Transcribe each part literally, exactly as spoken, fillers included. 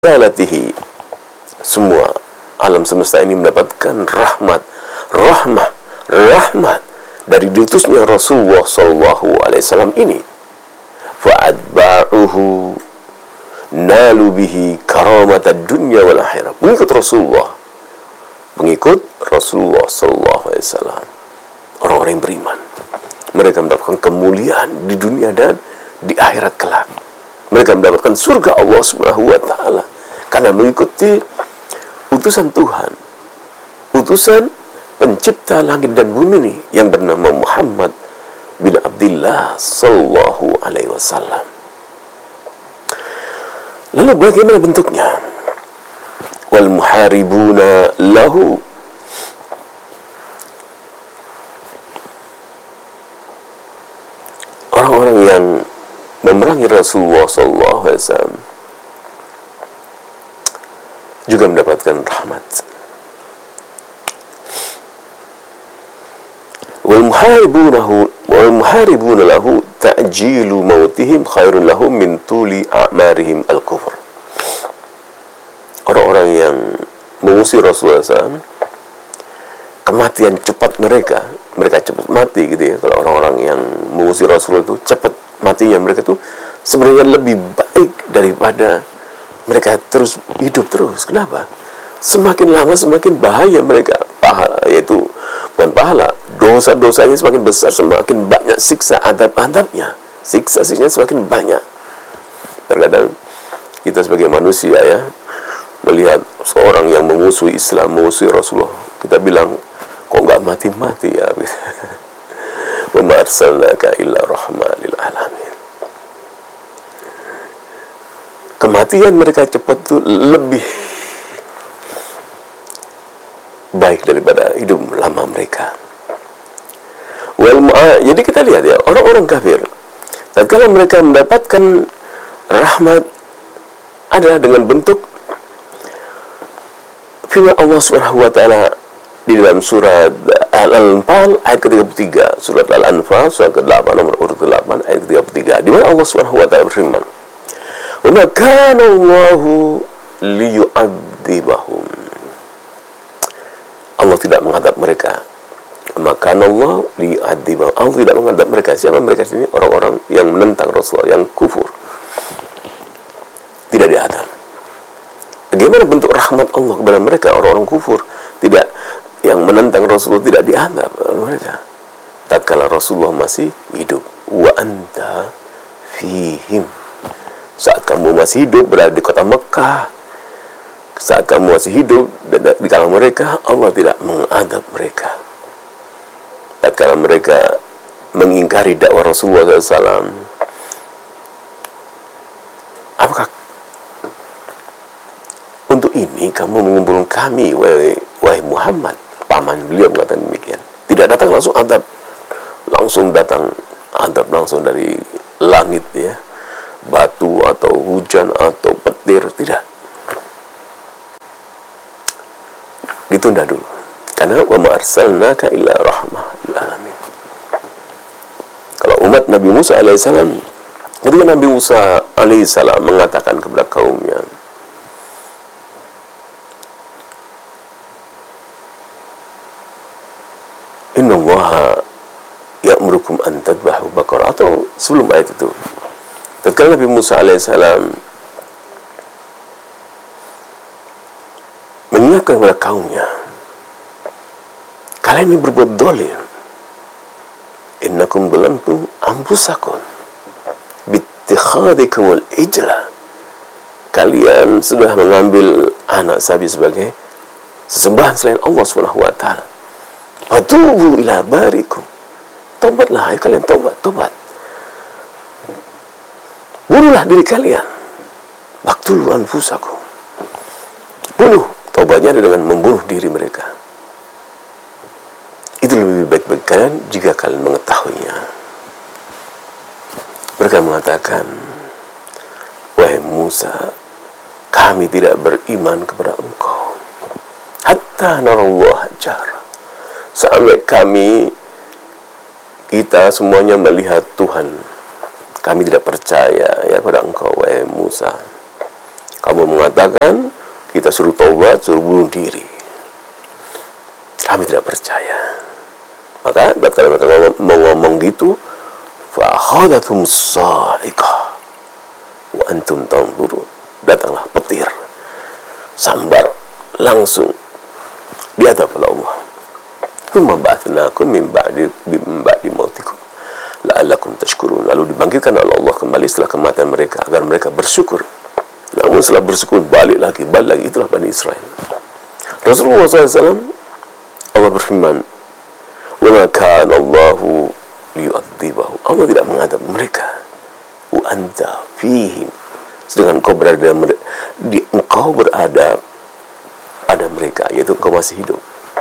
Zalatihi, semua alam semesta ini mendapatkan rahmat, rahmah, rahmat dari diutusnya Rasulullah Sallallahu Alaihi Wasallam ini. Fa'adba'uhu nalu bihi karamatad dunya wal akhirah. Mengikut Rasulullah, mengikut Rasulullah Sallallahu Alaihi Wasallam, orang-orang yang beriman, mereka mendapatkan kemuliaan di dunia dan di akhirat kelak. Mereka mendapatkan surga Allah Subhanahu wa Ta'ala karena mengikuti utusan Tuhan, utusan pencipta langit dan bumi ini yang bernama Muhammad bin Abdullah Sallallahu Alaihi Wasallam. Lalu bagaimana bentuknya? Wal muharibuna lahu, orang-orang yang memerangi Rasulullah Sallallahu Alaihi Wasallam juga mendapatkan rahmat. Wal muharibunahu wal muharibuna lahu ta'jilu mautihim khairun lahum min tuli a'marihim al-kufr. Orang-orang yang mengusir Rasulullah Sallallahu Alaihi Wasallam, kematian cepat mereka, mereka cepat mati gitu ya. Kalau orang-orang yang mengusir Rasulullah itu cepat matinya, mereka tuh sebenarnya lebih baik daripada mereka terus hidup terus. Kenapa? Semakin lama semakin bahaya mereka. Pahala, yaitu bukan pahala, dosa-dosanya semakin besar, semakin banyak siksa adab-adabnya, siksa-siksanya semakin banyak. Terkadang kita sebagai manusia ya, melihat seorang yang memusuhi Islam, memusuhi Rasulullah, kita bilang, kok nggak mati-mati ya? Wa ma arsalnaka illa rahmatan lil alamin. Kematian mereka cepat itu lebih baik daripada hidup lama mereka. Well, jadi kita lihat ya, orang-orang kafir, tatkala mereka mendapatkan rahmat adalah dengan bentuk firman Allah Subhanahu wa Ta'ala di dalam surat Al-Anfal ayat ke tiga puluh tiga, surat Al-Anfal surat ke delapan nomor urut ke delapan ayat ke tiga puluh tiga, di mana Allah Subhanahu wa Ta'ala berfirman, "Wa ma kana Allahu liyu'adzibahum." Allah tidak mengadab mereka. Maka Allah liyu'adzibahum. Allah tidak mengadab mereka. Siapa mereka sini? Orang-orang yang menentang Rasulullah, yang kufur. Tidak diadab. Bagaimana bentuk rahmat Allah kepada mereka, orang-orang kufur? Tidak, yang menentang Rasulullah tidak diadab mereka tatkala Rasulullah masih hidup. Wa anta fihim, saat kamu masih hidup berada di kota Mekah, saat kamu masih hidup di kalangan mereka, Allah tidak mengadab mereka. Tatkala mereka mengingkari dakwah Rasulullah shallallahu alaihi wasallam, apakah untuk ini kamu mengumpulkan kami, wahai, wahai Muhammad? Paman beliau mengatakan demikian. Tidak datang langsung adab, langsung datang adab langsung dari langit ya, batu atau hujan atau petir, tidak. Ditunda dulu. Karena wa ma arsalnaka illa rahmah lil alamin. Kalau umat Nabi Musa alaihissalam, ketika Nabi Musa alaihissalam mengatakan kepada kaumnya, Inna Allaha ya'murukum an tadbahu baqarah, atau sebelum ayat itu, tatkala Nabi Musa alaihissalam mengingatkan kepada kaumnya, kalian ini berbuat dolim, innakum zalamtum anfusakum bittikhadikum al-ijla, kalian sudah mengambil anak sapi sebagai sesembahan selain Allah Subhanahu wa Ta'ala. Fatubu ila barikum, tobatlah, ayo kalian tobat, tobat. Bunuhlah diri kalian. Waqtulu anfusakum, bunuh. Tobatnya dengan membunuh diri mereka. Itu lebih baik bagi kalian jika kalian mengetahuinya. Mereka mengatakan, wahai Musa, kami tidak beriman kepada engkau hatta narallaha jahra, sampai kami, kita semuanya melihat Tuhan. Kami tidak percaya ya pada engkau, wahai Musa. Kamu mengatakan kita suruh taubat, suruh bunuh diri. Kami tidak percaya. Maka ketika mereka mau ngomong gitu, fa akhadathum sa'iqah wa antum tanzurun. Datanglah petir, sambar langsung diadab oleh Allah. Tsumma ba'atsnakum min ba'di min ba'di mautikum la'allakum tashkurun. Lalu dibangkitkan oleh Allah kembali setelah kematian mereka agar mereka bersyukur. Namun setelah bersyukur balik lagi, balik lagi. Itulah Bani Israel. Rasulullah shallallahu alaihi wasallam, Allah berfirman, "Wa ma kana Allahu liyu'adzibahu." Allah tidak mengadab mereka. Wa anta fihim. Sedangkan engkau berada di engkau berada pada mereka, yaitu engkau masih hidup.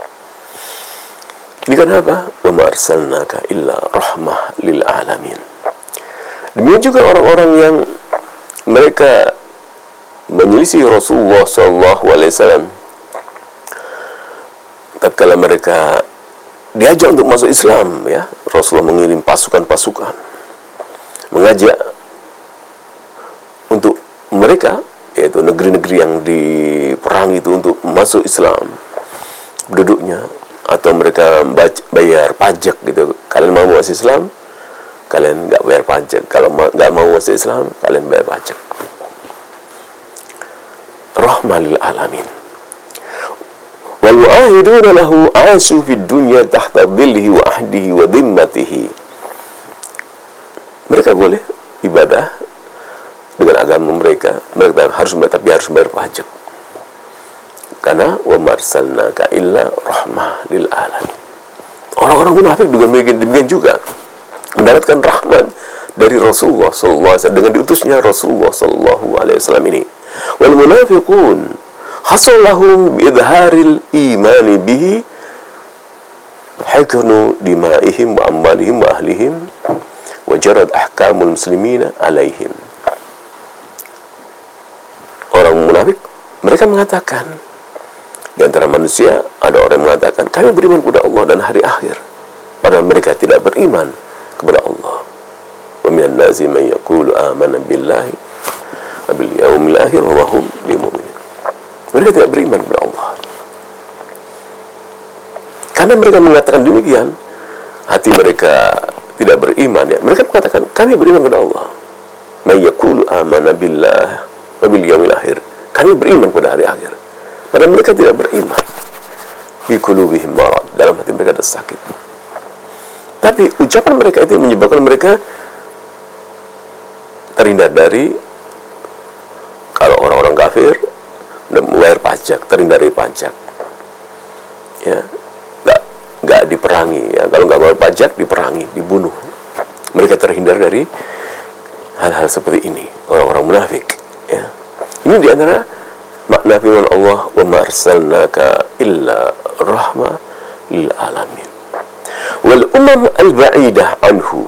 Ini kenapa? Wa ma arsalnaka illa rahmah lil alamin. Demikian juga orang-orang yang mereka menyelisih Rasulullah sallallahu alaihi wasallam tatkala mereka diajak untuk masuk Islam, ya, Rasulullah mengirim pasukan-pasukan mengajak untuk mereka, yaitu negeri-negeri yang diperangi itu untuk masuk Islam penduduknya, atau mereka bayar pajak gitu. Kalian mau masuk Islam, kalian nggak bayar pajak. Kalau nggak mau masuk Islam, kalian bayar pajak. Rahmah lil alamin. Wal mu'ahiduna lahu asu fid dunya tahta dhillihi wa ahdihi wa dhimmatihi. Mereka boleh ibadah dengan agama mereka, mereka harus tapi harus bayar pajak. Karena wa marsalnaka illa rahmah lil alamin. Orang-orang munafik juga demikian juga mendapatkan rahmat dari Rasulullah sallallahu alaihi wasallam dengan diutusnya Rasulullah sallallahu alaihi wasallam ini. Wal munafiqun hasalahum biidharil imani bihi hakanu dimaihim wa amwalihim wa ahlihim wa jarad ahkamul muslimina alaihim. Orang munafik mereka mengatakan, di antara manusia ada orang yang mengatakan kami beriman kepada Allah dan hari akhir, padahal mereka tidak beriman kepada Allah. Wa minan nasi man yaqulu amanna billahi wa bil yaumil akhir wa hum bimumin. Mereka tidak beriman kepada Allah. Karena mereka mengatakan demikian, hati mereka tidak beriman, ya. Mereka mengatakan kami beriman kepada Allah. Man yaqulu amanna billahi wa bil yaumil akhir. Kami beriman pada hari akhir. Padahal mereka tidak beriman. Fi qulubihim marad, dalam hati mereka ada sakit. Tapi ucapan mereka itu menyebabkan mereka terhindar dari, kalau orang-orang kafir membayar pajak, terhindar dari pajak. Ya, nggak nggak diperangi. Ya, kalau nggak bayar pajak diperangi, dibunuh. Mereka terhindar dari hal-hal seperti ini. Orang-orang munafik. Ya, ini diantara makna firman Allah, wa ma arsalnaka illa rahmah lil alamin. Wal umam al ba'idah anhu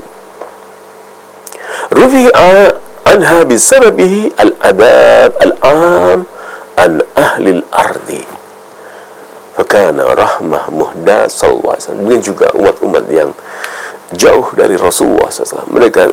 rufi'a anha bisababihi al adab al am an ahli al ardi fakana rahmah muhda sallallahu alaihi wasallam. Demikian juga umat-umat yang jauh dari Rasulullah sallallahu alaihi wasallam, mereka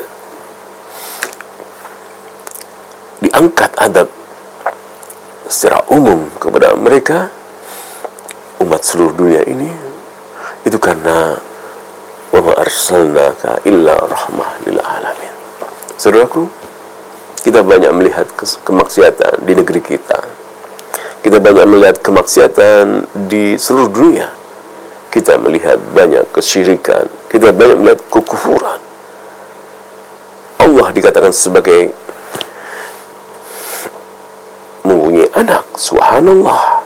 diangkat adab secara umum kepada mereka, umat seluruh dunia ini, itu karena wa ma arsalnaka illa rahmah lil alamin. Saudaraku, kita banyak melihat kemaksiatan di negeri kita. Kita banyak melihat kemaksiatan di seluruh dunia. Kita melihat banyak kesyirikan, kita banyak melihat kekufuran. Allah dikatakan sebagai mempunyai anak, subhanallah.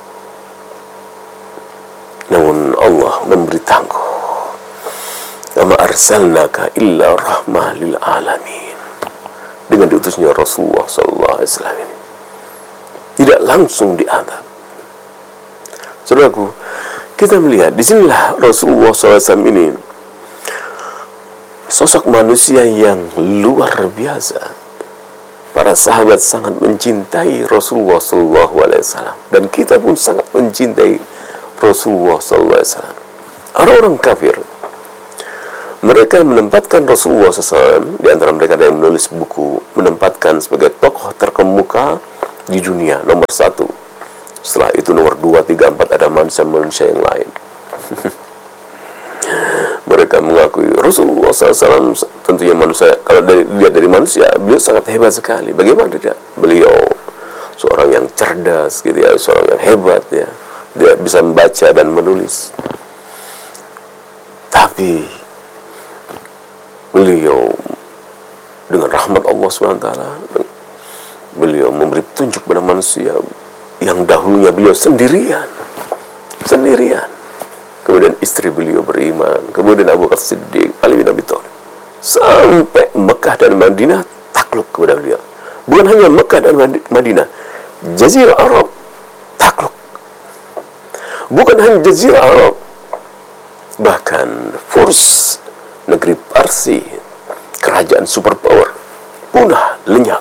Namun Allah memberi tangguh, wa ma arsalnaka illa rahmah lil alamin. Dengan diutusnya Rasulullah sallallahu alaihi wasallam, tidak langsung diadab. Saudaraku, kita melihat di sinilah Rasulullah sallallahu alaihi wasallam ini sosok manusia yang luar biasa. Para sahabat sangat mencintai Rasulullah sallallahu alaihi wasallam, dan kita pun sangat mencintai Rasulullah sallallahu alaihi wasallam. Orang-orang kafir mereka menempatkan Rasulullah sallallahu alaihi wasallam, di antara mereka ada yang menulis buku, menempatkan sebagai tokoh terkemuka di dunia, nomor satu. Setelah itu nomor dua, tiga, empat ada manusia-manusia yang lain. Mereka mengakui Rasulullah shallallahu alaihi wasallam tentunya manusia. Kalau dari, lihat dari manusia, beliau sangat hebat sekali. Bagaimana tidak? Beliau seorang yang cerdas, gitu ya, seorang yang hebat ya. Dia bisa membaca dan menulis. Tapi beliau dengan rahmat Allah subhanahu wa taala, beliau memberi petunjuk pada manusia yang dahulunya beliau sendirian, sendirian. Kemudian istri beliau beriman, kemudian Abu Bakar Siddiq, Ali bin Abi Thalib, sampai Mekah dan Madinah takluk kepada beliau. Bukan hanya Mekah dan Madinah, Jazirah Arab takluk. Bukan hanya Jazirah Arab, bahkan Furs, negeri Parsi, kerajaan superpower, punah, lenyap,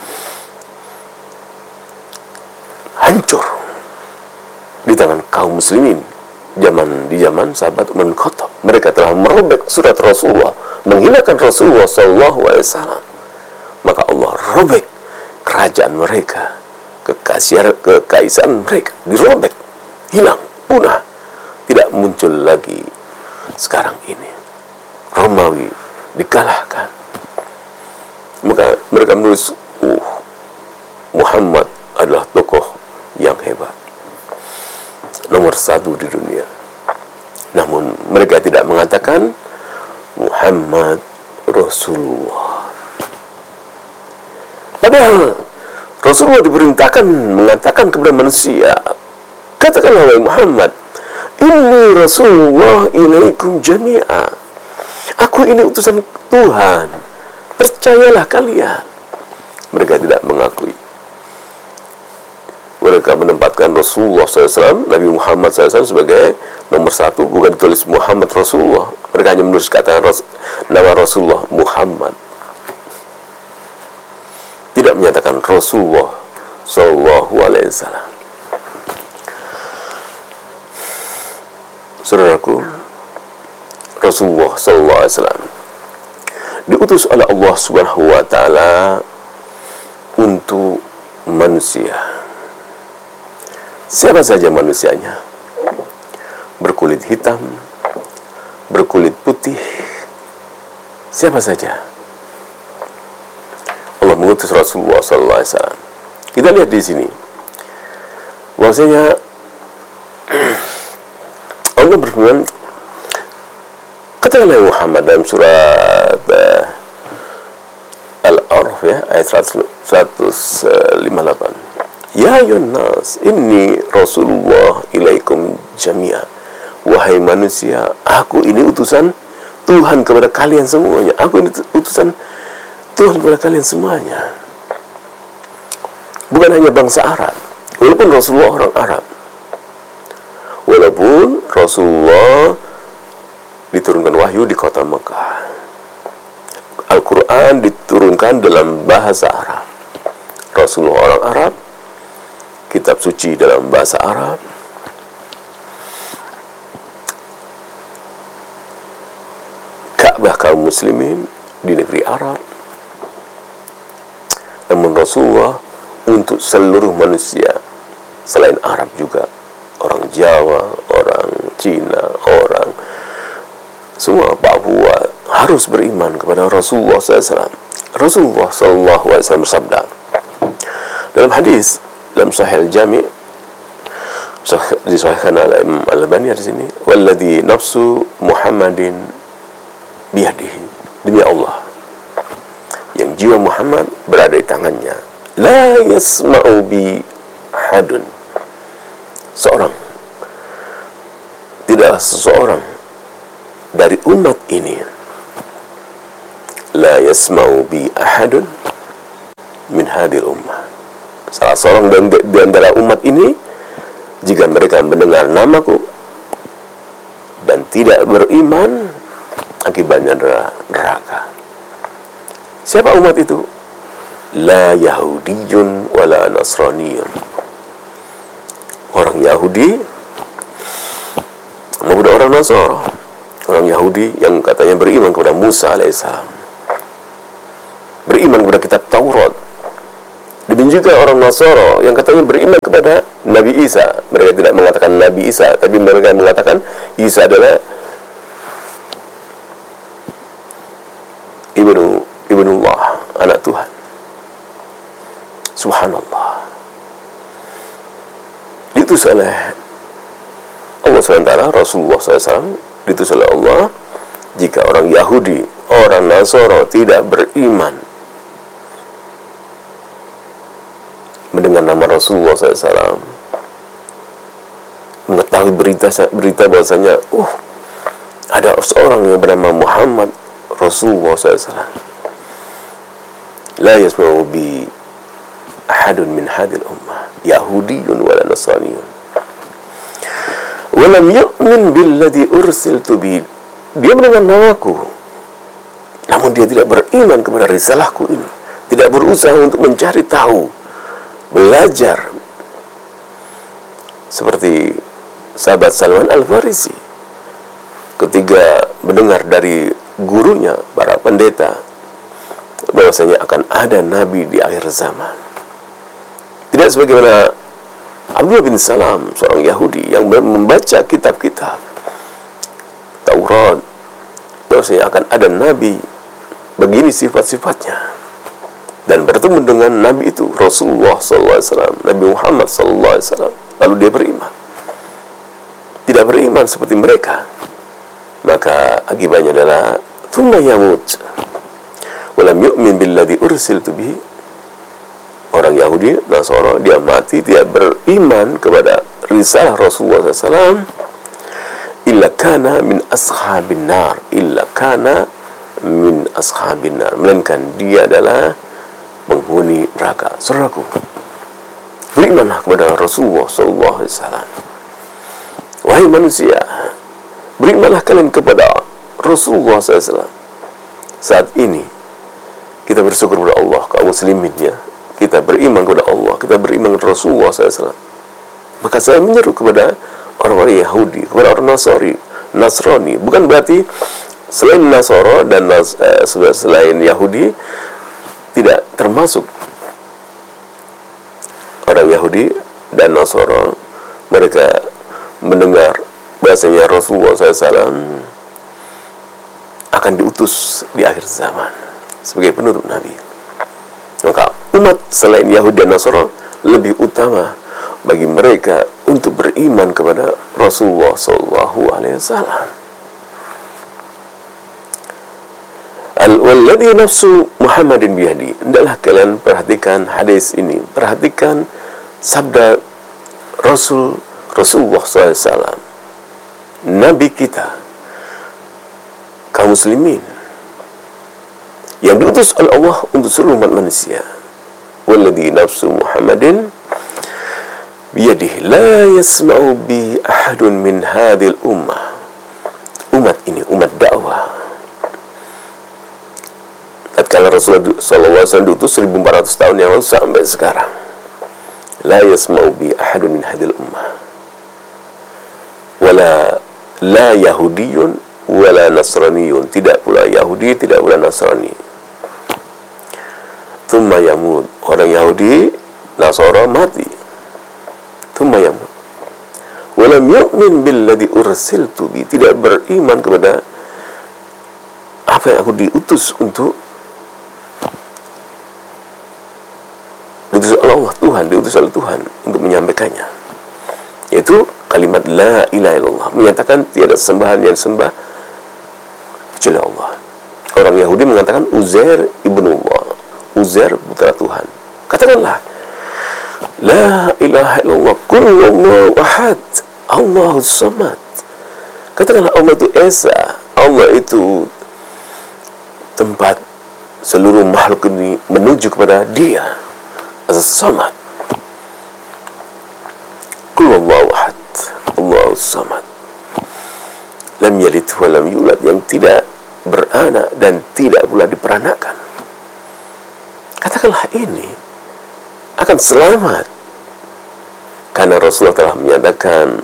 hancur di tangan kaum muslimin. Zaman di zaman sahabat Umar bin Khattab, mereka telah merobek surat Rasulullah, menghinakan Rasulullah Sallallahu Alaihi Wasallam. Maka Allah robek kerajaan mereka, kekaisaran kekaisaran mereka dirobek, hilang, punah, tidak muncul lagi. Sekarang ini Romawi dikalahkan. Maka mereka menulis, uh, Muhammad adalah tokoh yang hebat, nomor satu di dunia. Namun mereka tidak mengatakan Muhammad Rasulullah. Padahal Rasulullah diperintahkan mengatakan kepada manusia, katakanlah wahai Muhammad, inni Rasulullah ilaikum jami'a. Aku ini utusan Tuhan, percayalah kalian. Mereka tidak mengakui. Mereka menempatkan Rasulullah shallallahu alaihi wasallam, Nabi Muhammad shallallahu alaihi wasallam sebagai nomor satu, bukan ditulis Muhammad Rasulullah. Mereka hanya menulis kata Ras, nama Rasulullah Muhammad. Tidak menyatakan Rasulullah Sallallahu Alaihi Wasallam. Saudaraku, Rasulullah Sallallahu Alaihi Wasallam diutus oleh Allah Subhanahu Wa Taala untuk manusia. Siapa saja manusianya? Berkulit hitam, berkulit putih, siapa saja. Allah mengutus Rasulullah Sallallahu Alaihi Wasallam. Kita lihat di sini, bahwasanya Allah berfirman, katakanlah Muhammad dalam surat uh, Al-A'raf ya, ayat seratus lima puluh delapan. Ya ayuhan nas, inni Rasulullah ilaikum jami'a. Wahai manusia, aku ini utusan Tuhan kepada kalian semuanya. Aku ini utusan Tuhan kepada kalian semuanya. Bukan hanya bangsa Arab, walaupun Rasulullah orang Arab, walaupun Rasulullah diturunkan wahyu di kota Mekah, Al-Quran diturunkan dalam bahasa Arab, Rasulullah orang Arab, kitab suci dalam bahasa Arab, Ka'bah kaum muslimin di negeri Arab. Namun Rasulullah untuk seluruh manusia selain Arab juga, orang Jawa, orang Cina, orang semua Papua harus beriman kepada Rasulullah shallallahu alaihi wasallam. Rasulullah shallallahu alaihi wasallam bersabda dalam hadis dalam Sahih Al-Jami' disahihkan oleh Imam Al-Albani di sini, walladzi nafsu Muhammadin biyadihi, demi Allah yang jiwa Muhammad berada di tangannya, la yasma'u bi hadun, seorang, tidaklah seseorang dari umat ini, la yasma'u bi ahadun min hadil ummah, salah seorang di antara umat ini, jika mereka mendengar namaku dan tidak beriman, akibatnya neraka. Siapa umat itu? La Yahudiyun wala Nasraniyun, orang Yahudi maupun orang Nasara. Orang Yahudi yang katanya beriman kepada Musa alaihissalam, beriman kepada kitab Taurat, Demikian juga orang Nasara yang katanya beriman kepada Nabi Isa. Mereka tidak mengatakan Nabi Isa, tapi mereka mengatakan Isa adalah ibnu ibnullah, anak Tuhan. Subhanallah. Diutus oleh Allah subhanahu wa taala, Rasulullah sallallahu alaihi wasallam diutus oleh Allah. Jika orang Yahudi, orang Nasara tidak beriman mendengar nama Rasulullah sallallahu alaihi wasallam, mengetahui berita berita bahwasanya, uh, ada seorang yang bernama Muhammad Rasulullah sallallahu alaihi wasallam, la yasma'u bi ahadun min hadil ummah, Yahudiyun wala Nasraniyun, walam yu'min billadhi ursiltu bi. Dia mendengar namaku, namun dia tidak beriman kepada risalahku ini, tidak berusaha untuk mencari tahu, belajar, seperti sahabat Salman Al-Farisi ketika mendengar dari gurunya, para pendeta, bahwasanya akan ada nabi di akhir zaman. Tidak sebagaimana Abdullah bin Salam, seorang Yahudi yang membaca kitab-kitab Taurat, bahwasanya akan ada nabi begini sifat-sifatnya, dan bertemu dengan nabi itu Rasulullah sallallahu alaihi wasallam, Nabi Muhammad sallallahu alaihi wasallam, lalu dia beriman. Tidak beriman seperti mereka, maka akibatnya adalah thumma yamut walam yu'min billadhi ursiltu bihi. Orang Yahudi, Nasara, dia mati tidak beriman kepada risalah Rasulullah sallallahu alaihi wasallam, illa kana min ashabin nar, illa kana min ashabin nar, melainkan dia adalah penghuni neraka. Saudaraku, berimanlah kepada Rasulullah sallallahu alaihi wasallam. Wahai manusia, berimanlah kalian kepada Rasulullah sallallahu alaihi wasallam. Saat ini kita bersyukur kepada Allah, kaum muslimin ya, kita beriman kepada Allah, kita beriman kepada Rasulullah sallallahu alaihi wasallam. Maka saya menyeru kepada orang-orang Yahudi, kepada orang Nasrani, Nasrani, bukan berarti selain Nasara dan Nas, eh, selain Yahudi tidak termasuk orang Yahudi dan Nasara, mereka mendengar bahasanya Rasulullah sallallahu alaihi wasallam akan diutus di akhir zaman sebagai penutup Nabi. Maka umat selain Yahudi dan Nasara lebih utama bagi mereka untuk beriman kepada Rasulullah sallallahu alaihi wasallam. Al-walladhi nafsu Muhammadin biyadi. Hendaklah kalian perhatikan hadis ini, perhatikan sabda Rasul Rasulullah sallallahu alaihi wasallam, Nabi kita, kaum muslimin, yang diutus oleh Allah untuk seluruh umat manusia. Walladhi nafsu Muhammadin biyadihi la yasma'u bi ahadun min hadhil ummah. Umat ini, umat dakwah, tatkala Rasulullah sallallahu alaihi wasallam diutus seribu empat ratus tahun yang lalu sampai sekarang, la yasma'u bi ahadun min hadhil ummah, wala la yahudiyun wala nasraniyun, tidak pula Yahudi, tidak pula Nasrani. Thumma yamut, orang Yahudi, Nasara mati. Thumma yamut walam yu'min billadhi ursiltu bi, tidak beriman kepada apa yang aku diutus untuk diutus oleh Allah, Tuhan, diutus oleh Tuhan untuk menyampaikannya, yaitu kalimat la ilaha illallah, menyatakan tiada sembahan yang sembah kecuali Allah. Orang Yahudi mengatakan Uzair ibnullah, Uzair putra Tuhan. Katakanlah la ilaha illallah, kullallahu ahad, Allahus samad. Katakanlah Allah itu Esa, Allah itu tempat seluruh makhluk ini menuju kepada Dia, As-Samad. Kullallahu ahad, Allahus samad, lam yalid wa lam yulad, yang tidak beranak dan tidak pula diperanakan. Katakanlah ini akan selamat, karena Rasulullah telah menyatakan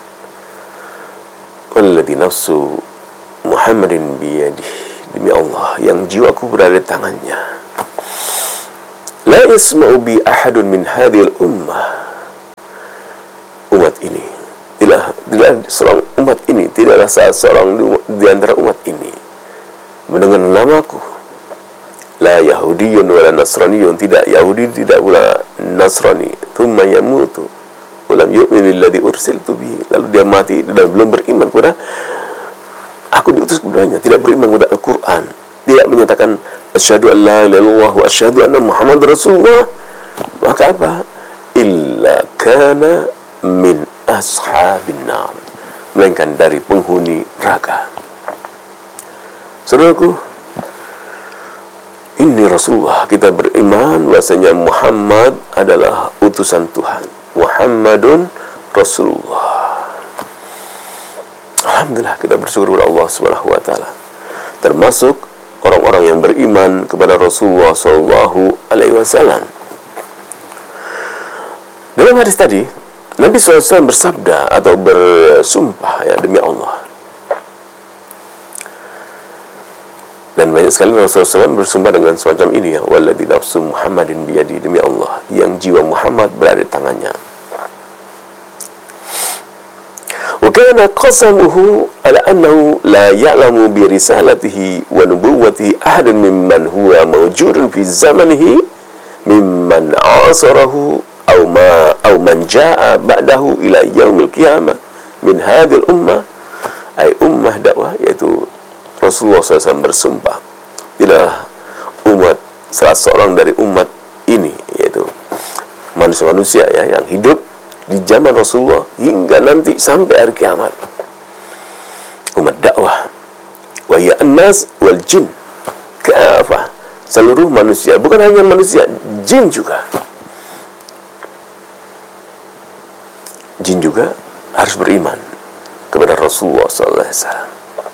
walladhi nafsu Muhammadin biyadihi, demi Allah yang jiwaku berada di tangannya, la yasma'u bi ahadun min hadhil ummah. Umat ini tidak tidak seorang umat ini tidaklah salah seorang di antara umat ini mendengar namaku, la yahudiyyun wala nasraniyyun, tidak Yahudi tidak pula Nasrani, thumma yamutu walam yu'min billadzi ursiltu bihi, lalu dia mati dan belum beriman kepada aku diutus kepadanya, tidak beriman kepada Al-Quran, tidak menyatakan asyhadu an la ilaha illallah wa asyhadu anna Muhammadar Rasulullah, maka apa? Illa kana min ashabin nar, melainkan dari penghuni neraka. Saudaraku, ini Rasulullah, kita beriman bahasanya Muhammad adalah utusan Tuhan. Muhammadun Rasulullah. Alhamdulillah, kita bersyukur kepada Allah Subhanahu wa taala. Termasuk orang-orang yang beriman kepada Rasulullah sallallahu alaihi wasallam. Dalam hadis tadi, Nabi shallallahu alaihi wasallam bersabda atau bersumpah, ya, demi Allah. Dan banyak sekali Rasulullah shallallahu alaihi wasallam bersumpah dengan semacam ini, ya, walladzi nafsu Muhammadin biyadi, demi Allah yang jiwa Muhammad berada di tangannya. Wa kana qasamuhu ala annahu la ya'lamu bi risalatihi wa nubuwwatihi ahadan mimman huwa mawjudun fi zamanihi mimman asarahu aw ma aw man jaa ba'dahu ila yaumil qiyamah min hadhil ummah, ay ummah dakwah, yaitu Rasulullah shallallahu alaihi wasallam bersumpah, tidaklah umat salah seorang dari umat ini, yaitu manusia-manusia, ya, yang hidup di zaman Rasulullah hingga nanti sampai hari kiamat, umat dakwah, wa ya an-nas wal jin kafah, seluruh manusia, bukan hanya manusia, jin juga. Jin juga harus beriman kepada Rasulullah sallallahu alaihi wasallam.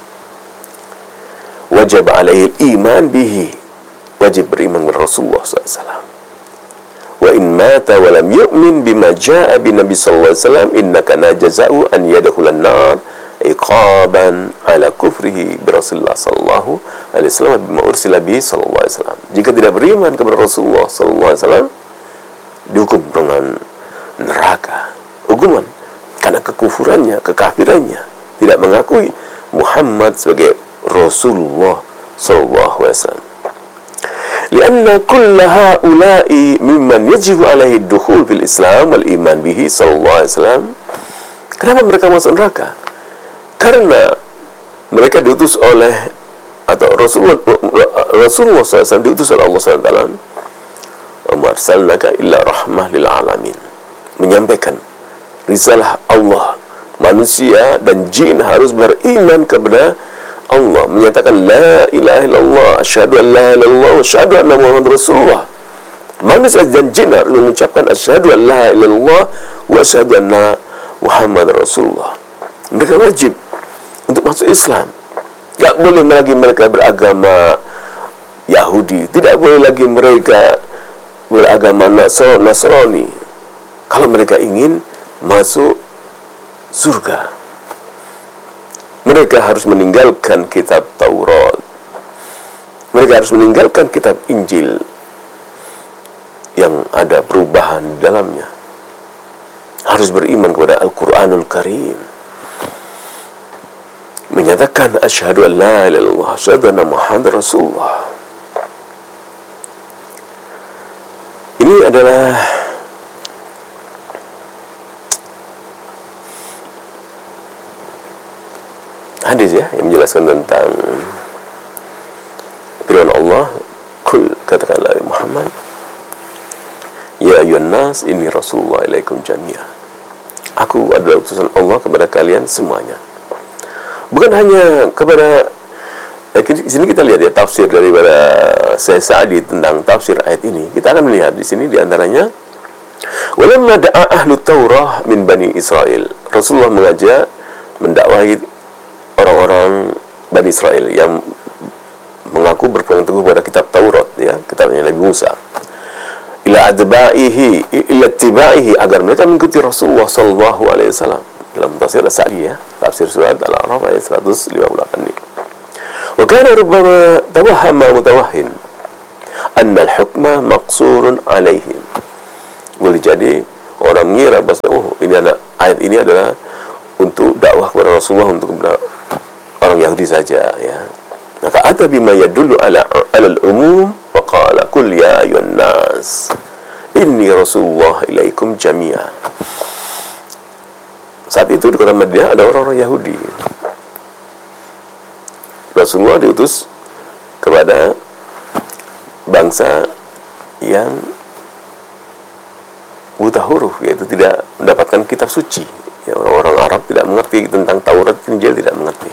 Wajib alaihi iman bihi, wajib beriman kepada Rasulullah sallallahu alaihi wasallam. Wa in mata wa lam yu'min bima jaa'a bi Nabi sallallahu alaihi wasallam innaka najza'u an yadkhulan nar iqaban ala kufrihi bi Rasulillah sallallahu alaihi wasallam bima ursila bihi sallallahu alaihi wasallam. Jika tidak beriman kepada Rasulullah sallallahu alaihi wasallam, dihukum dengan neraka, hukuman karena kekufurannya, kekafirannya, tidak mengakui Muhammad sebagai Rasulullah sallallahu alaihi wasallam. Lianna kulla haula'i mimman yajibu alaihi dukhul fil Islam wal iman bihi sallallahu alaihi wasallam. Kenapa mereka masuk neraka? Karena mereka diutus oleh atau Rasulullah Rasulullah sallallahu alaihi wasallam diutus oleh Allah subhanahu wa taala, wa arsalnaka illa rahmah lil alamin, menyampaikan risalah Allah. Manusia dan jin harus beriman kepada Allah, menyatakan la ilaha illallah, asyhadu an la ilaha illallah wa asyhadu anna Muhammadar Rasulullah. Manusia dan jin harus mengucapkan asyhadu an la ilaha illallah wa asyhadu anna Muhammadar Rasulullah. Mereka wajib untuk masuk Islam. Tak boleh lagi mereka beragama Yahudi, tidak boleh lagi mereka beragama Nasrani kalau mereka ingin masuk surga. Mereka harus meninggalkan kitab Taurat. Mereka harus meninggalkan kitab Injil yang ada perubahan di dalamnya. Harus beriman kepada Al-Quranul Karim, menyatakan asyhadu an la ilaha illallah, asyhadu anna Muhammadar Rasulullah. Ini adalah hadis, ya, yang menjelaskan tentang firman Allah, kul, katakanlah Muhammad, ya ayyuhan nas inni rasulullah ilaikum jami'ah, aku adalah utusan Allah kepada kalian semuanya. Bukan hanya kepada, eh, di sini kita lihat, ya, tafsir daripada Syekh Sa'di tentang tafsir ayat ini. Kita akan melihat di sini di antaranya, walamma da'a ahlu Taurah min bani Israel, Rasulullah mengajak, mendakwahi orang-orang Bani Israel yang mengaku berpegang teguh pada kitab Taurat, ya, kitabnya Nabi Musa, ila adba'ihi ila tibaihi, agar mereka mengikuti Rasulullah sallallahu alaihi wasallam. Dalam tafsir As-Sa'di, ya, tafsir surat Al-A'raf ayat seratus lima puluh delapan ini. Wa kana rubbama tawahhama mutawahhin annal hukma maqsurun alaihim. Boleh jadi orang mengira bahwa oh ini ada ayat ini adalah untuk dakwah kepada Rasulullah, untuk kepada orang Yahudi saja, ya. Maka ada bima yadullu ala alal umum wa qala kul ya ayyuhan nas inni Rasulullah ilaikum jami'a. Saat itu di kota Madinah ada orang-orang Yahudi. Rasulullah diutus kepada bangsa yang buta huruf, yaitu tidak mendapatkan kitab suci. Ya, orang-orang Arab tidak mengerti tentang Taurat, Injil tidak mengerti.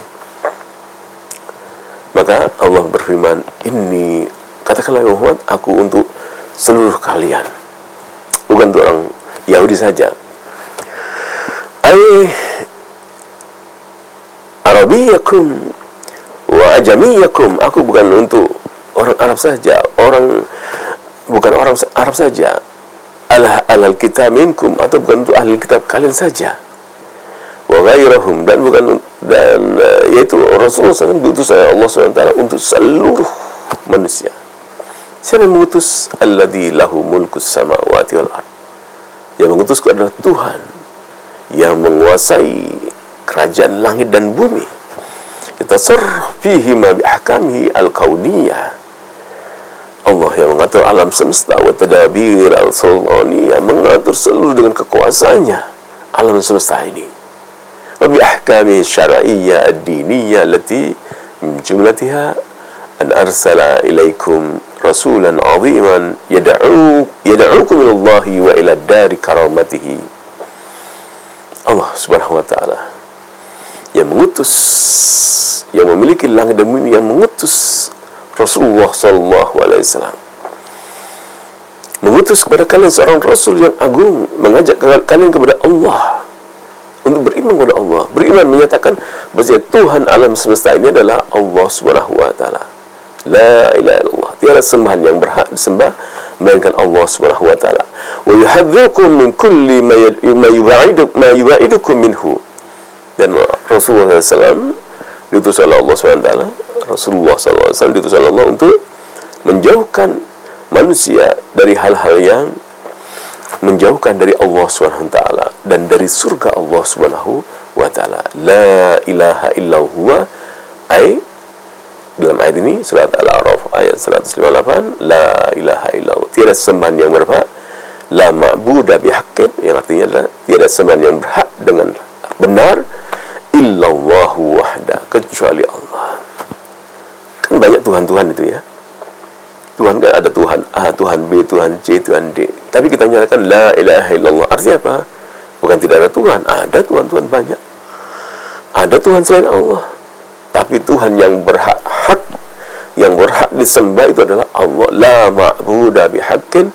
Maka Allah berfirman, ini katakanlah Muhammad, aku untuk seluruh kalian, bukan untuk orang Yahudi saja. Ay Arabiyakum wa ajamiyakum, aku bukan untuk orang Arab saja, orang bukan orang Arab saja. Al alal kitab minkum, atau bukan untuk ahli kitab kalian saja. Wa ghairahum, dan bukan dan uh, yaitu Rasulullah shallallahu alaihi wasallam diutus oleh Allah subhanahu wa taala untuk seluruh manusia. Siapa yang mengutus? Alladzi lahu mulkus samawati wal ard. Yang mengutus adalah Tuhan yang menguasai kerajaan langit dan bumi. Yatasarraf fihi ma bi ahkamihi al-kauniyah. Allah yang mengatur alam semesta, wa tadabir al-sultaniyah, mengatur seluruh dengan kekuasaannya alam semesta ini. Wa bi ahkami syar'iyyah ad-diniyah allati min jumlatiha an arsala ilaikum rasulan 'aziman yad'u yad'ukum ila Allah wa ila dari karamatihi. Allah Subhanahu wa taala yang mengutus, yang memiliki langit dan bumi, yang mengutus Rasulullah sallallahu alaihi wasallam, mengutus kepada kalian seorang rasul yang agung, mengajak kalian kepada Allah, untuk beriman kepada Allah, beriman menyatakan bahwa Tuhan alam semesta ini adalah Allah Subhanahu wa taala. La ilaha illallah, tiada sembahan yang berhak disembah melainkan Allah Subhanahu wa taala. Wa yuhadzirukum min kulli ma yubaidukum ma yubaidukum minhu. Dan Rasulullah sallallahu alaihi wasallam diutus oleh Allah subhanahu wa taala, Rasulullah sallallahu alaihi wasallam diutus oleh Allah untuk menjauhkan manusia dari hal-hal yang menjauhkan dari Allah subhanahu wa taala dan dari surga Allah subhanahu wa taala. La ilaha illa huwa, ay dalam ayat ini surat Al-A'raf ayat seratus lima puluh delapan, la ilaha illa huwa, tiada sembahan yang berhak, la ma'budu bihaqqin, yang artinya adalah tiada sembahan yang berhak dengan benar illallahu wahda, kecuali Allah. Kan banyak Tuhan-Tuhan itu ya. Tuhan kan ada Tuhan A, Tuhan B, Tuhan C, Tuhan D. Tapi kita menyatakan la ilaha illallah. Artinya apa? Bukan tidak ada Tuhan, ada Tuhan-Tuhan banyak. Ada Tuhan selain Allah. Tapi Tuhan yang berhak hak, yang berhak disembah itu adalah Allah. La ma'budu bihaqqin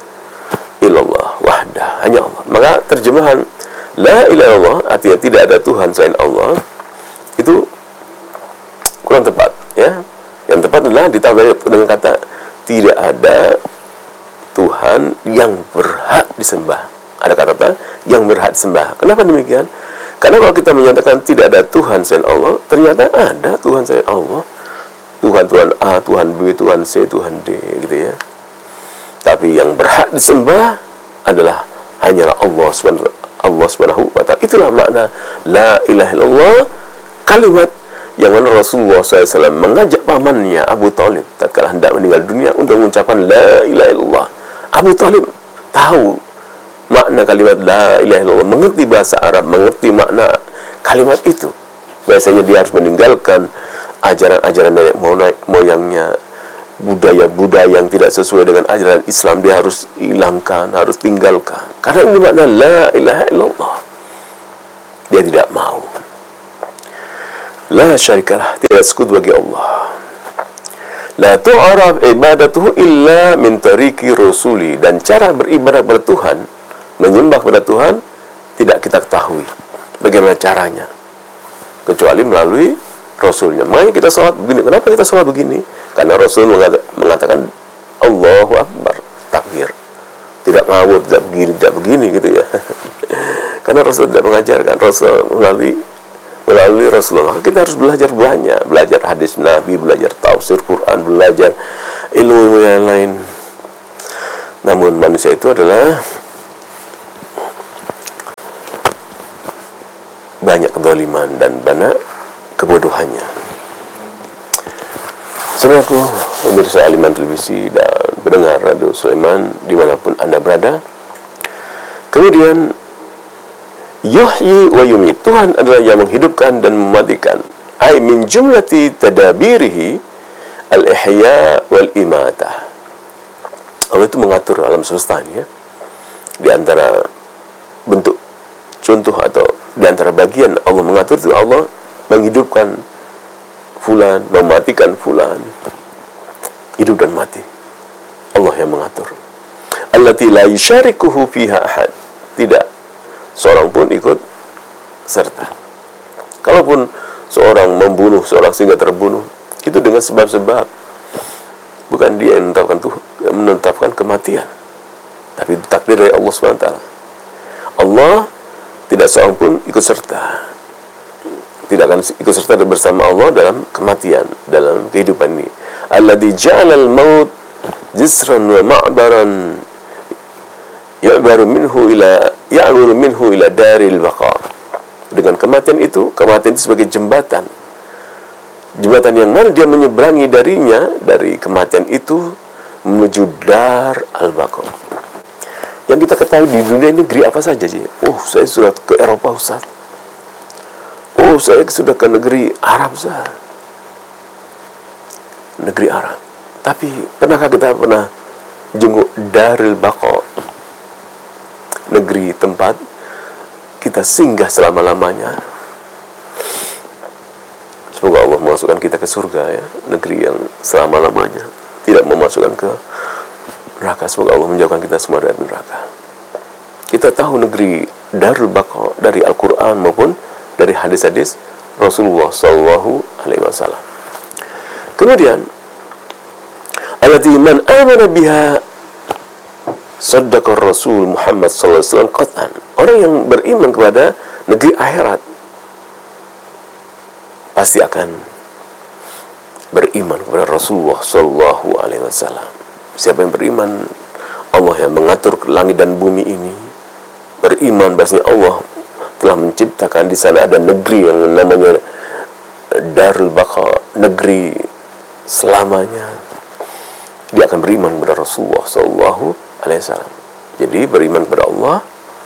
illallah wahda, hanya Allah. Maka terjemahan la ilaha illallah artinya tidak ada Tuhan selain Allah itu kurang tepat, ya. Yang tepat adalah ditambah dengan kata tidak ada Tuhan yang berhak disembah. Ada kata apa? Yang berhak disembah. Kenapa demikian? Karena kalau kita menyatakan tidak ada Tuhan selain Allah, ternyata ada Tuhan selain Allah. Tuhan Tuhan A, Tuhan B, Tuhan C, Tuhan D, gitu ya. Tapi yang berhak disembah adalah hanyalah Allah subhanahu Allah subhanahu wa ta'ala. Itulah makna la ilaha illallah, kalimat yang mana Rasulullah shallallahu alaihi wasallam mengajak pamannya Abu Talib tatkala hendak meninggal dunia untuk mengucapkan la ilaha illallah. Abu Talib tahu makna kalimat la ilaha illallah, mengerti bahasa Arab, mengerti makna kalimat itu. Biasanya dia harus meninggalkan ajaran-ajaran nenek moyangnya, budaya-budaya yang tidak sesuai dengan ajaran Islam, dia harus hilangkan, harus tinggalkan. Karena ini makna la ilaha illallah. Dia tidak mau. La syarikalah, tidak sekutu bagi Allah. La tu'arab ibadatuhu illa min tariqi rasuli, dan cara beribadah kepada Tuhan, menyembah kepada Tuhan, tidak kita ketahui bagaimana caranya kecuali melalui Rasulnya. Makanya kita sholat begini. Kenapa kita sholat begini? Karena Rasul mengatakan Allahu Akbar, takbir, tidak ngawur, tidak begini, tidak begini, gitu ya. Karena Rasul tidak mengajarkan. Rasul melalui melalui Rasulullah kita harus belajar banyak, belajar hadis Nabi, belajar tafsir Quran, belajar ilmu yang lain. Namun manusia itu adalah banyak kezaliman dan banyak kebodohannya. Saudaraku, pemirsa Aliman Televisi dan pendengar Radio Sulaiman dimanapun Anda berada. Kemudian yuhyi wa yumit, Tuhan adalah yang menghidupkan dan mematikan. Ai min jumlati tadabirihi al-ihya wal imatah. Allah itu mengatur alam semesta ini, ya. Di antara bentuk contoh atau di antara bagian Allah mengatur itu Allah menghidupkan fulan, mematikan fulan. Hidup dan mati Allah yang mengatur. Allati la yusyarikuhu fiha ahad. Tidak seorang pun ikut serta. Kalaupun seorang membunuh seorang sehingga terbunuh, itu dengan sebab-sebab. Bukan dia yang menetapkan, tuh, yang menetapkan kematian, tapi itu takdir dari Allah subhanahu wa taala. Allah tidak seorang pun ikut serta. Tidak akan ikut serta bersama Allah dalam kematian, dalam kehidupan ini. Alladzi ja'alal maut jisran wa ma'baran ya'baru minhu ila ya'baru minhu ila daril baqa. Dengan kematian itu, kematian itu sebagai jembatan. Jembatan yang mana dia menyeberangi darinya, dari kematian itu menuju dar al-baqa. Yang kita ketahui di dunia ini negeri apa saja sih? Oh, saya sudah ke Eropa, Ustaz. Oh, saya sudah ke negeri Arab, Ustaz. Negeri Arab. Tapi pernahkah kita pernah jenguk Darul Baqa, negeri tempat kita singgah selama-lamanya? Semoga Allah memasukkan kita ke surga, ya, negeri yang selama-lamanya, tidak memasukkan ke neraka. Semoga Allah menjauhkan kita semua dari neraka. Kita tahu negeri Darul Baqa dari Al-Quran maupun dari hadis-hadis Rasulullah Sallallahu Alaihi Wasallam. Kemudian, allati man amana biha saddaqa Rasul Muhammad Sallallahu Alaihi Wasallam qat'an. Orang yang beriman kepada negeri akhirat pasti akan beriman kepada Rasulullah Sallallahu Alaihi Wasallam. Siapa yang beriman Allah yang mengatur langit dan bumi ini, beriman bahwasanya Allah telah menciptakan di sana ada negeri yang namanya Darul Baqa, negeri selamanya, dia akan beriman kepada Rasulullah Sallallahu Alaihi Wasallam. Jadi beriman kepada Allah,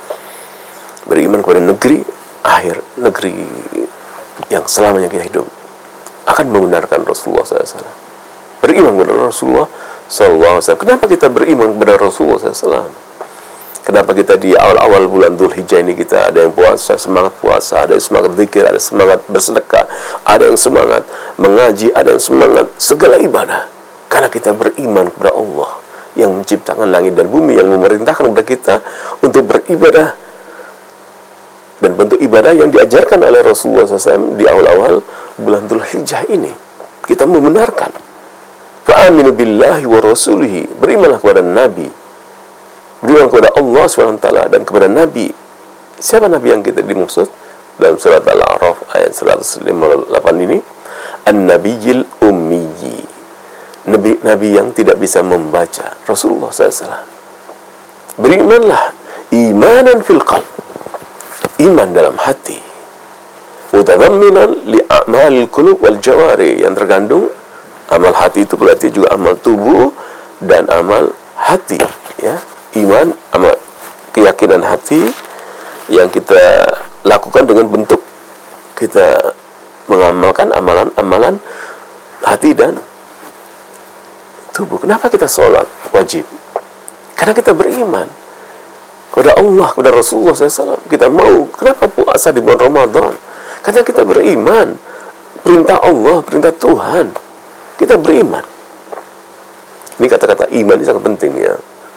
beriman kepada negeri akhir, negeri yang selamanya kita hidup, akan membenarkan Rasulullah Sallallahu Alaihi Wasallam. Beriman kepada Rasulullah Sallallahu Alaihi Wasallam. Kenapa kita beriman kepada Rasulullah Sallallahu Alaihi Wasallam? Kenapa kita di awal-awal bulan Dzulhijjah ini kita ada yang puasa, semangat puasa, ada yang semangat zikir, ada semangat bersedekah, ada yang semangat mengaji, ada yang semangat segala ibadah. Karena kita beriman kepada Allah yang menciptakan langit dan bumi, yang memerintahkan kepada kita untuk beribadah. Dan bentuk ibadah yang diajarkan oleh Rasulullah shallallahu alaihi wasallam di awal-awal bulan Dzulhijjah ini, kita membenarkan. Fa'aminu billahi wa rasulihi, berimanlah kepada Nabi, beriman kepada Allah subhanahu wa taala dan kepada Nabi. Siapa Nabi yang kita dimaksud? Dalam surat Al-A'raf ayat seratus lima puluh delapan ini, An-Nabiyil Ummiyi, Nabi, Nabi yang tidak bisa membaca, Rasulullah shallallahu alaihi wasallam. Berimanlah imanan fil qalb, iman dalam hati, mutadamminan li a'malil qulub wal jawari, yang tergandung amal hati itu berarti juga amal tubuh dan amal hati, ya. Iman, amal keyakinan hati yang kita lakukan dengan bentuk kita mengamalkan amalan-amalan hati dan tubuh. Kenapa kita sholat wajib? Karena kita beriman kepada Allah, kepada Rasulullah shallallahu alaihi wasallam. Kita mau. Kenapa puasa di bulan Ramadan? Karena kita beriman. Perintah Allah, perintah Tuhan, kita beriman. Ini kata-kata iman ini sangat penting, ya.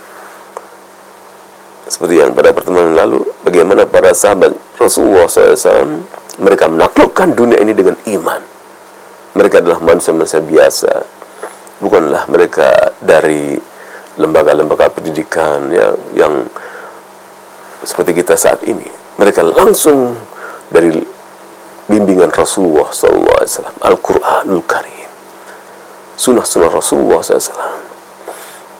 Seperti yang pada pertemuan lalu, bagaimana para sahabat Rasulullah shallallahu alaihi wasallam, mereka menaklukkan dunia ini dengan iman. Mereka adalah manusia-manusia biasa, bukanlah mereka dari lembaga-lembaga pendidikan, ya, yang seperti kita saat ini. Mereka langsung dari bimbingan Rasulullah shallallahu alaihi wasallam, Al-Quranul Karim, sunnah-sunnah Rasulullah shallallahu alaihi wasallam.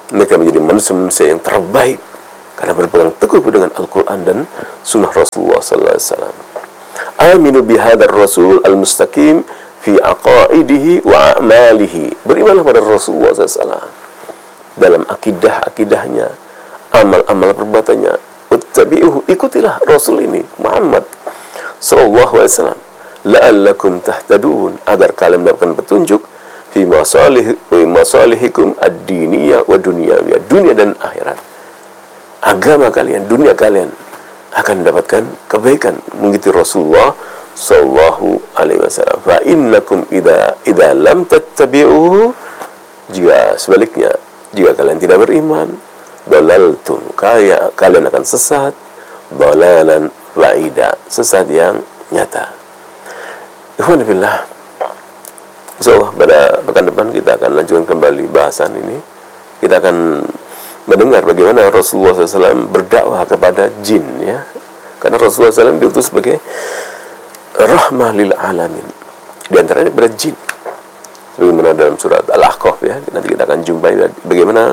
Mereka menjadi manusia-manusia yang terbaik karena berpegang teguh dengan Al-Quran dan Sunnah Rasulullah sallallahu alaihi wasallam. Aminu bihadar Rasul al-mustaqim fi aqaidihi wa a'malihi. Berimanlah pada Rasulullah sallallahu alaihi wasallam dalam akidah-akidahnya, amal-amal perbuatannya. Uttabi'uhu, ikutilah Rasul ini Muhammad sallallahu alaihi wasallam, la'allakum tahtadun, agar kalian mendapatkan petunjuk fi masalih wa masalihikum ad-diniyah wa dunyawiyah, dunia dan akhirat. Agama kalian, dunia kalian akan mendapatkan kebaikan mengikuti Rasulullah sallallahu alaihi wasallam. Fa innakum idza idza lam tattabi'uhu, jika sebaliknya, jika kalian tidak beriman, dalaltum, kaya kalian akan sesat, dalalan ba'ida, sesat yang nyata. Ikhwan fillah, insyaallah pada pekan depan kita akan lanjutkan kembali bahasan ini. Kita akan mendengar bagaimana Rasulullah sallallahu alaihi wasallam berdakwah kepada jin, ya. Karena Rasulullah sallallahu alaihi wasallam diutus sebagai rahmah lil alamin, di antaranya kepada jin. Sebagaimana dalam surat Al-Ahqaf, ya. Nanti kita akan jumpai bagaimana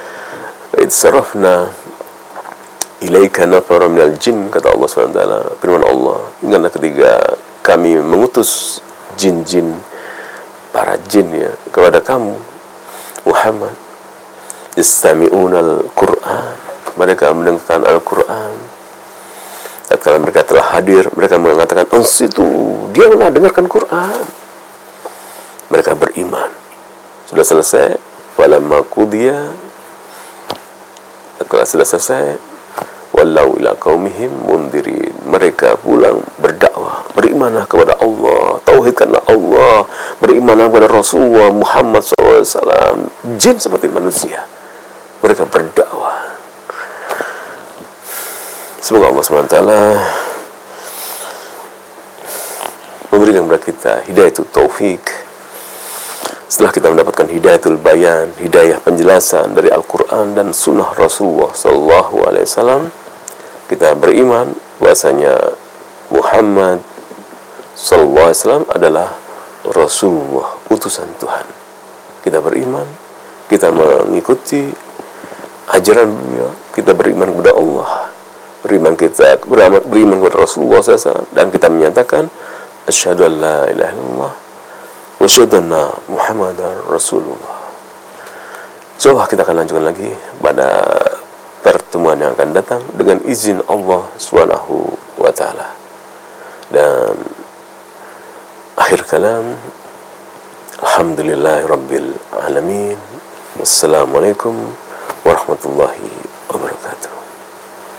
idsarafna ilaika nafara minal jin, kata Allah subhanahu wa taala, firman Allah, ingatlah ketika kami mengutus jin-jin, para jin, ya, kepada kamu Muhammad, yastami'una al-Qur'an, mereka mendengarkan Al-Quran. Tatkala mereka telah hadir, mereka mengatakan, ansitu, diamlah, dengarkan Quran. Mereka beriman. Sudah selesai, falamma qudiya, tatkala sudah selesai, wallau ila qaumihim mundirin, mereka pulang berdakwah, berimanlah kepada Allah, tauhidkanlah Allah, berimanlah kepada Rasulullah Muhammad sallallahu alaihi wasallam. Jin seperti manusia, mereka berdakwah. Semoga Allah subhanahu wa taala memberikan kepada kita hidayatul taufik. Setelah kita mendapatkan hidayatul bayan, hidayah penjelasan dari Al-Quran dan Sunnah Rasulullah sallallahu alaihi wasallam, kita beriman bahwasanya Muhammad sallallahu alaihi wasallam adalah Rasulullah, utusan Tuhan. Kita beriman, kita mengikuti ajaran beliau, kita beriman kepada Allah, beriman kita beriman kepada Rasulullah sallallahu alaihi wasallam, dan kita menyatakan asyhadu an la ilaha illallah wa asyhadu anna Muhammadar Rasulullah. Coba kita akan lanjutkan lagi pada pertemuan yang akan datang dengan izin Allah subhanahu wa ta'ala. Dan akhir kalam, alhamdulillahi rabbil alamin. Wassalamualaikum warahmatullahi